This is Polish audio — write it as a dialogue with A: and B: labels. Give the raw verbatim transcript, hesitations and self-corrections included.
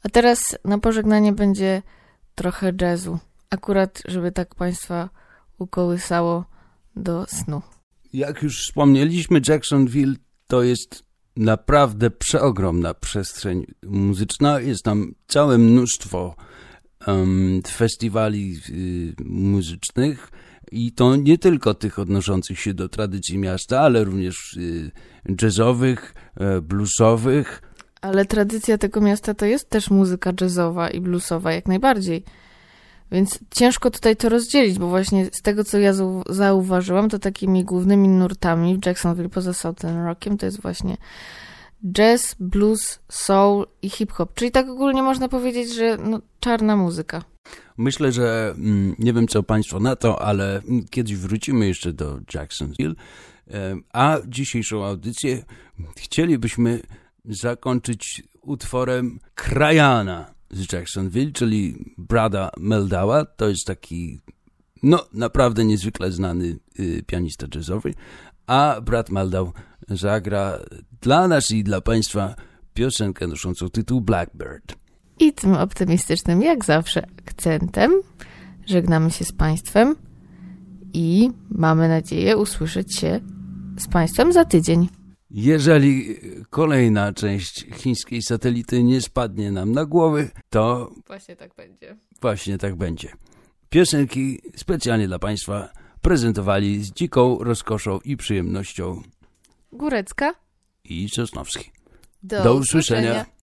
A: A teraz na pożegnanie będzie trochę jazzu. Akurat, żeby tak Państwa ukołysało do snu.
B: Jak już wspomnieliśmy, Jacksonville to jest naprawdę przeogromna przestrzeń muzyczna. Jest tam całe mnóstwo um, festiwali y, muzycznych i to nie tylko tych odnoszących się do tradycji miasta, ale również y, jazzowych, y, bluesowych.
A: Ale tradycja tego miasta to jest też muzyka jazzowa i bluesowa jak najbardziej. Więc ciężko tutaj to rozdzielić, bo właśnie z tego, co ja zauważyłam, to takimi głównymi nurtami w Jacksonville poza Southern Rockiem to jest właśnie jazz, blues, soul i hip-hop. Czyli tak ogólnie można powiedzieć, że no, czarna muzyka.
B: Myślę, że nie wiem, co Państwo na to, ale kiedyś wrócimy jeszcze do Jacksonville, a dzisiejszą audycję chcielibyśmy zakończyć utworem krajana z Jacksonville, czyli Brada Meldawa. To jest taki, no, naprawdę niezwykle znany y, pianista jazzowy, a Brad Meldau zagra dla nas i dla Państwa piosenkę noszącą tytuł Blackbird.
A: I tym optymistycznym, jak zawsze, akcentem żegnamy się z Państwem i mamy nadzieję usłyszeć się z Państwem za tydzień.
B: Jeżeli kolejna część chińskiej satelity nie spadnie nam na głowy, to...
A: Właśnie tak będzie.
B: Właśnie tak będzie. Piosenki specjalnie dla Państwa prezentowali z dziką rozkoszą i przyjemnością
A: Górecka
B: i Sosnowski.
A: Do,
B: Do
A: usłyszenia.
B: usłyszenia.